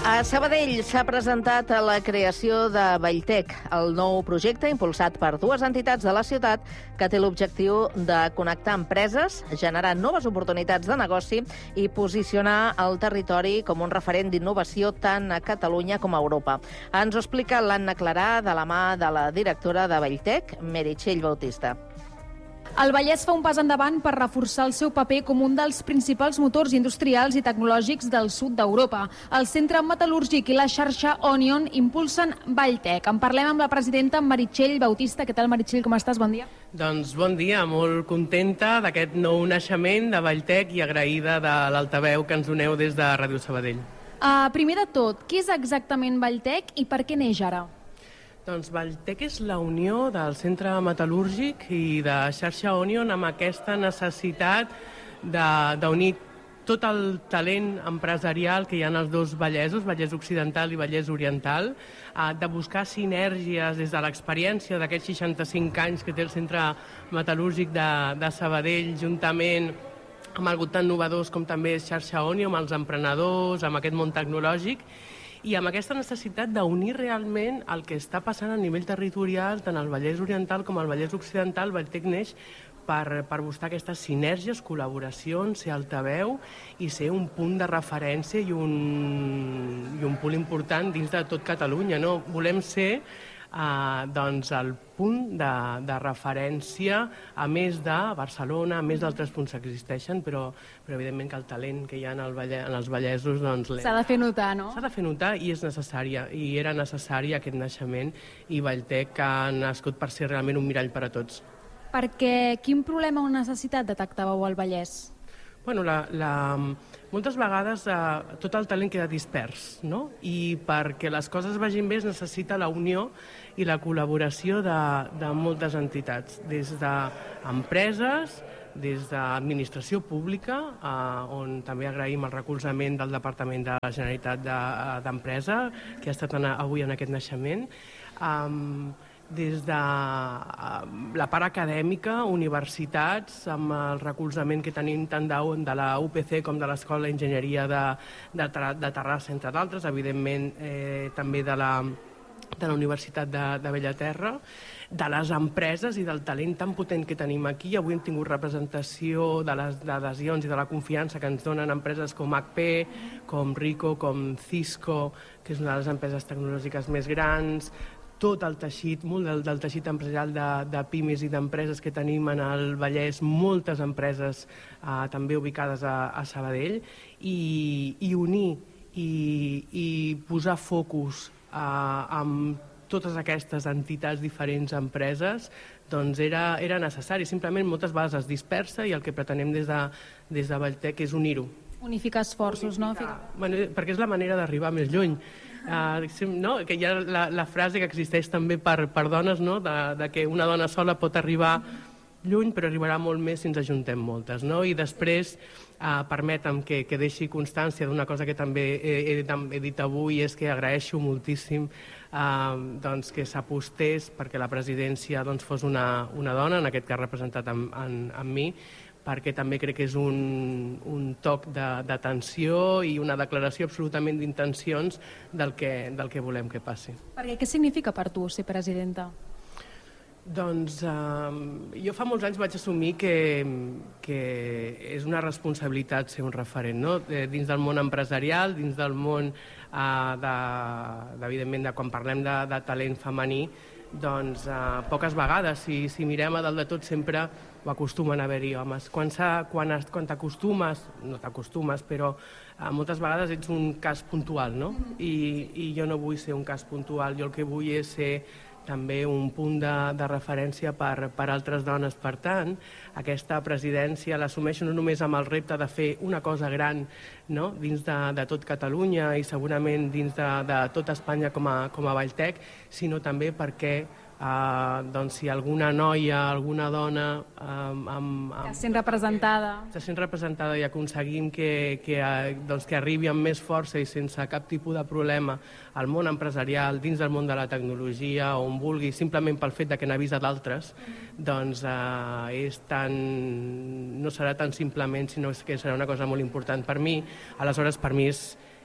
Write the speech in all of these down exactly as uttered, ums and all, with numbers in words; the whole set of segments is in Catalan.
A Sabadell s'ha presentat la creació de Valltec, el nou projecte impulsat per dues entitats de la ciutat que té l'objectiu de connectar empreses, generar noves oportunitats de negoci i posicionar el territori com un referent d'innovació tant a Catalunya com a Europa. Ens ho explica l'Anna Clarà de la mà de la directora de Valltec, Meritxell Bautista. El Vallès fa un pas endavant per reforçar el seu paper com un dels principals motors industrials i tecnològics del sud d'Europa. El Centre Metal·lúrgic i la xarxa Onion impulsen Valltec. En parlem amb la presidenta Meritxell Bautista. Què tal, Meritxell? Com estàs? Bon dia. Doncs bon dia, molt contenta d'aquest nou naixement de Valltec i agraïda de l'altaveu que ens doneu des de Ràdio Sabadell. Uh, primer de tot, què és exactament Valltec i per què neix ara? Doncs Valltec és la unió del Centre Metal·lúrgic i de xarxa Onion amb aquesta necessitat d'unir tot el talent empresarial que hi ha als dos Vallesos, Vallès Occidental i Vallès Oriental, de buscar sinergies des de l'experiència d'aquests seixanta-cinc anys que té el Centre Metal·lúrgic de, de Sabadell, juntament amb algú tan innovadors com també és xarxa Onion, amb els emprenedors, amb aquest món tecnològic, i amb aquesta necessitat d'unir realment el que està passant a nivell territorial, tant al Vallès Oriental com al Vallès Occidental. Valltec neix per, per buscar aquestes sinergies, col·laboracions, ser altaveu i ser un punt de referència i un, i un punt important dins de tot Catalunya. No? Volem ser Uh, doncs el punt de, de referència a més de Barcelona, a més d'altres punts que existeixen, però, però evidentment que el talent que hi ha en, el Valle, en els vallesos doncs, s'ha de fer notar, no? S'ha de fer notar i és necessària, i era necessari aquest naixement, i Valltec ha nascut per ser realment un mirall per a tots. Perquè quin problema o necessitat detectàveu al Vallès? Bueno, la, la, moltes vegades eh, tot el talent queda dispers, no? I perquè les coses vagin bé es necessita la unió i la col·laboració de, de moltes entitats, des d'empreses, des d'administració pública, eh, on també agraïm el recolzament del Departament de la Generalitat d'Empresa, que ha estat avui en aquest naixement, eh, des de la part acadèmica, universitats, amb el recolzament que tenim tant de la U P C com de l'Escola d'Enginyeria de, de, de Terrassa, entre d'altres, evidentment eh, també de la, de la Universitat de, de Bellaterra, de les empreses i del talent tan potent que tenim aquí. Avui hem tingut representació de les adhesions i de la confiança que ens donen empreses com H P, com Ricoh, com Cisco, que és una de les empreses tecnològiques més grans, tot el teixit, molt del, del teixit empresarial de, de pimes i d'empreses que tenim en el Vallès, moltes empreses eh, també ubicades a, a Sabadell, i, i unir i, i posar focus eh, amb totes aquestes entitats, diferents empreses, doncs era, era necessari. Simplement moltes vegades es dispersa i el que pretenem des de, des de Valltec és unir-ho. Unificar esforços, Unificar. no? Bueno, perquè és la manera d'arribar més lluny. Uh, no? Que hi ha la, la frase que existeix també per, per dones, no? de, de que una dona sola pot arribar lluny, però arribarà molt més si ens ajuntem moltes. No? I després, uh, permetem que, que deixi constància d'una cosa que també he, he, he dit avui, és que agraeixo moltíssim uh, doncs, que s'apostés perquè la presidència doncs, fos una, una dona, en aquest cas representat amb, en, amb mi, perquè també crec que és un, un toc d'atenció i una declaració absolutament d'intencions del, que, del que volem que passi. Perquè què significa per tu ser presidenta? Doncs eh, jo fa molts anys vaig assumir que, que és una responsabilitat ser un referent, no? Dins del món empresarial, dins del món, eh, de, de, evidentment, de quan parlem de, de talent femení, doncs eh, poques vegades, si, si mirem a dalt de tot, sempre ho acostumen a haver-hi homes. Quan, quan, quan t'acostumes, no t'acostumes, però eh, moltes vegades ets un cas puntual, no? I, I jo no vull ser un cas puntual, jo el que vull és ser també un punt de, de referència per, per altres dones. Per tant, aquesta presidència l'assumeixo no només amb el repte de fer una cosa gran, no? Dins de, de tot Catalunya i segurament dins de, de tot Espanya com a, com a Valltec, sinó també perquè Uh, doncs si alguna noia, alguna dona um, amb, amb, que se sent representada se sent representada i aconseguim que, que, doncs, que arribi amb més força i sense cap tipus de problema al món empresarial, dins del món de la tecnologia, on vulgui, simplement pel fet de que n'avisa d'altres, doncs uh, és tan, no serà tan simplement, sinó que serà una cosa molt important per mi. Aleshores, per mi és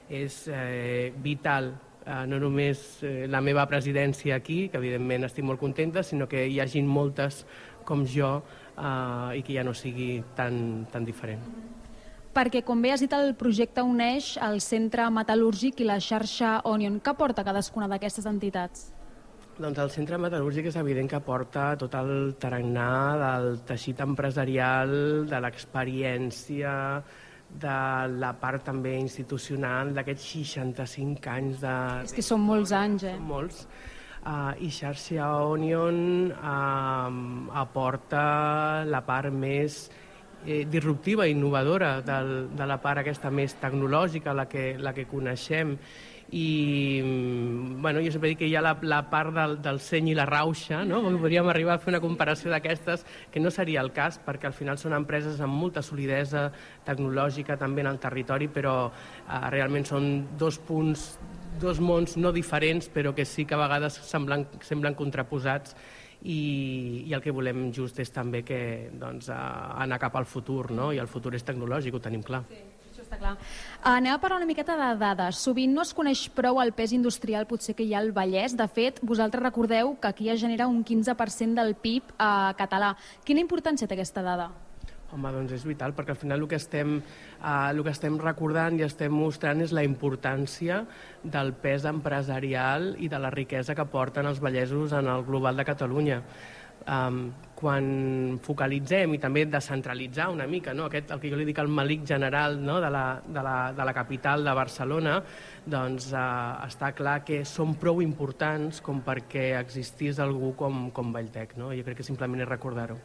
és eh, vital, eh, no només eh, la meva presidència aquí, que evidentment estic molt contenta, sinó que hi hagin moltes com jo eh, i que ja no sigui tan, tan diferent. Perquè, com bé has dit, el projecte uneix el Centre Metal·lúrgic i la xarxa Onion. Què porta cadascuna d'aquestes entitats? Doncs el Centre Metal·lúrgic és evident que porta tot el tarannà del teixit empresarial, de l'experiència, de la part també institucional, d'aquests seixanta-cinc anys de... És que són molts anys, eh? Són molts. Uh, I xarxa Onion uh, aporta la part més eh, disruptiva i innovadora del, de la part aquesta més tecnològica, la que, la que coneixem. I bueno, jo sempre dic que hi ha la, la part del, del seny i la rauxa, no? Podríem arribar a fer una comparació d'aquestes, que no seria el cas, perquè al final són empreses amb molta solidesa tecnològica també en el territori, però eh, realment són dos punts, dos mons no diferents, però que sí que a vegades semblen, semblen contraposats, i, i el que volem just és també que, doncs, anar cap al futur, no? I el futur és tecnològic, ho tenim clar. Sí. Està clar. Anem a parlar una miqueta de dades. Sovint no es coneix prou el pes industrial potser que hi ha al Vallès. De fet, vosaltres recordeu que aquí es genera un quinze per cent del P I B eh, català. Quina importància té aquesta dada? Home, doncs és vital, perquè al final el que estem, eh, el que estem recordant i estem mostrant és la importància del pes empresarial i de la riquesa que porten els vallesos en el global de Catalunya. Um, quan focalitzem i també descentralitzar una mica, no? Aquest, el que jo li dic el malic general, no? de, la, de, la, de la capital de Barcelona, doncs uh, està clar que són prou importants com perquè existís algú com, com Valltec, no? Jo crec que simplement és recordar-ho.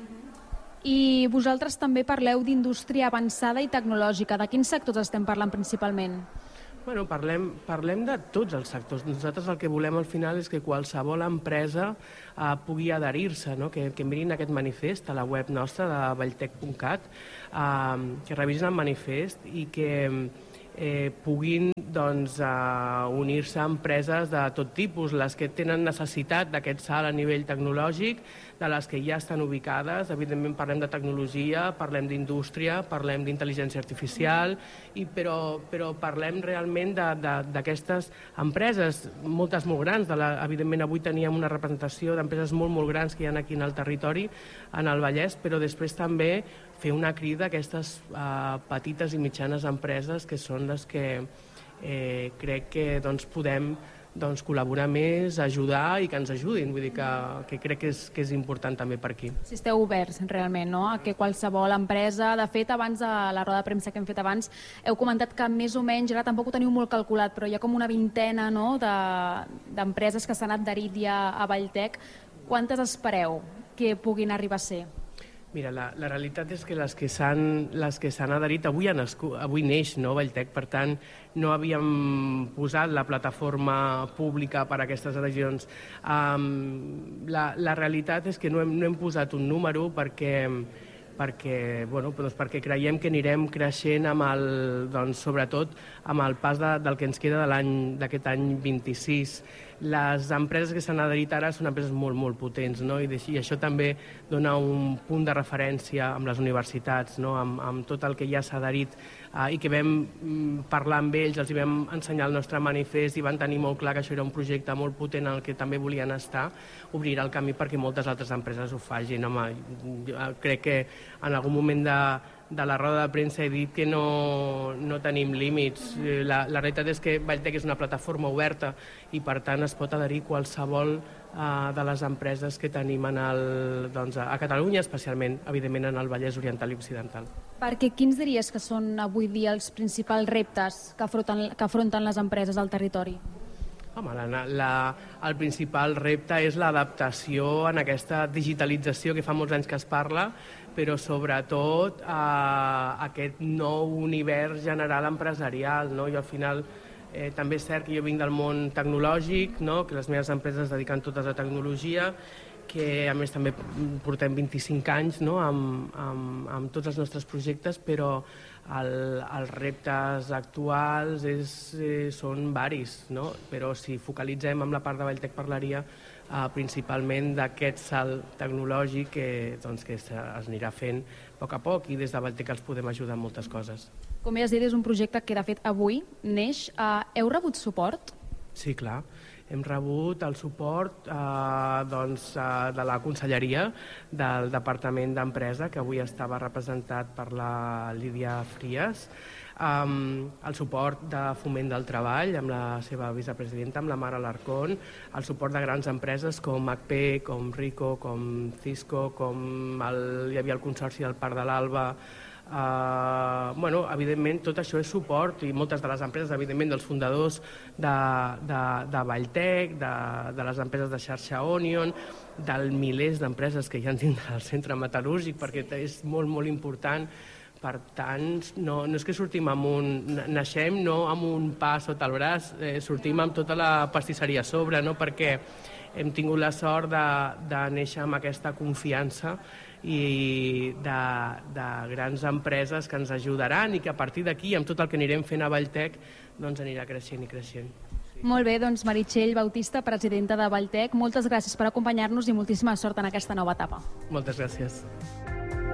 I vosaltres també parleu d'indústria avançada i tecnològica. De quins sectors estem parlant principalment? Bueno, parlem, parlem de tots els sectors. Nosaltres el que volem al final és que qualsevol empresa eh, pugui adherir-se, no? que, que mirin aquest manifest a la web nostra de valltec punt cat, eh, que revisin el manifest i que eh, puguin doncs, eh, unir-se a empreses de tot tipus, les que tenen necessitat d'aquest salt a nivell tecnològic, de les que ja estan ubicades. Evidentment parlem de tecnologia, parlem d'indústria, parlem d'intel·ligència artificial, i però, però parlem realment d'aquestes empreses, moltes molt grans. De la, evidentment avui teníem una representació d'empreses molt, molt grans que hi ha aquí en el territori, en el Vallès, però després també fer una crida a aquestes eh, petites i mitjanes empreses que són les que eh, crec que doncs, podem doncs, col·laborar més, ajudar i que ens ajudin. Vull dir que, que crec que és, que és important també per aquí. Si esteu oberts realment, no? A que qualsevol empresa... De fet, abans de la roda de premsa que hem fet abans, heu comentat que més o menys, ara tampoc ho teniu molt calculat, però hi ha com una vintena, no? d'empreses de, que s'han adherit ja a Valltec. Quantes espereu que puguin arribar a ser? Mira, la, la realitat és que les que s'han les que s'han adherit avui, nascut, avui neix, no, Valltec, per tant no havíem posat la plataforma pública per a aquestes adhesions. Um, la, la realitat és que no hem, no hem posat un número perquè perquè, bueno, doncs perquè creiem que anirem creixent amb el, doncs, sobretot amb el pas de, del que ens queda de l'any d'aquest any vint-i-sis. Les empreses que s'han adherit ara són empreses molt, molt potents, no? I, i això també dona un punt de referència amb les universitats, no? amb, amb tot el que ja s'ha adherit eh, i que vam parlar amb ells, els hi vam ensenyar el nostre manifest i van tenir molt clar que això era un projecte molt potent en el que també volien estar, obrirà el camí perquè moltes altres empreses ho facin. Home, jo crec que en algun moment de, de la roda de premsa he dit que no, no tenim límits. La, la realitat és que Valltec és una plataforma oberta i per tant es pot adherir qualsevol uh, de les empreses que tenim en el, doncs, a Catalunya, especialment, evidentment, en el Vallès Oriental i Occidental. Perquè quins diries que són avui dia els principals reptes que afronten, que afronten les empreses al territori? Home, la, la, el principal repte és l'adaptació en aquesta digitalització que fa molts anys que es parla, però sobretot a aquest nou univers general empresarial, no? I al final eh, també és cert que jo vinc del món tecnològic, no? Que les meves empreses es dediquen totes a tecnologia, que a més també portem vint-i-cinc anys, no? amb, amb, amb tots els nostres projectes, però el, els reptes actuals és, eh, són varis, no? Però si focalitzem en la part de Valltec parlaria eh, principalment d'aquest salt tecnològic que, doncs, que es anirà fent a poc a poc i des de Valltec els podem ajudar en moltes coses. Com ja has dit, és un projecte que de fet avui neix. Heu rebut suport? Sí, clar. Hem rebut el suport eh, doncs, eh, de la Conselleria del Departament d'Empresa, que avui estava representat per la Lídia Fries, um, el suport de Foment del Treball, amb la seva vicepresidenta, amb la Mara Alarcón, el suport de grans empreses com H P, com Rico, com Cisco, com el, hi havia el Consorci del Parc de l'Alba. Uh, bueno, evidentment tot això és suport, i moltes de les empreses, evidentment dels fundadors de, de, de Valltec, de, de les empreses de xarxa Onion, del milers d'empreses que hi ha dins del centre metal·lúrgic, perquè és molt, molt important. Per tant, no, no és que sortim amb un... naixem no amb un pa sota el braç, eh, sortim amb tota la pastisseria a sobre, no? Perquè hem tingut la sort de, de néixer amb aquesta confiança i de, de grans empreses que ens ajudaran i que a partir d'aquí, amb tot el que anirem fent a Valltec, doncs anirà creixent i creixent. Sí. Molt bé, doncs Meritxell Bautista, presidenta de Valltec, moltes gràcies per acompanyar-nos i moltíssima sort en aquesta nova etapa. Moltes gràcies.